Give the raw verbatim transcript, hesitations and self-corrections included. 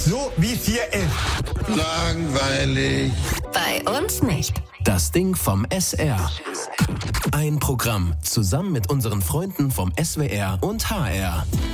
So wie es hier ist. Langweilig. Bei uns nicht. Das Ding vom S R. Ein Programm zusammen mit unseren Freunden vom S W R und H R.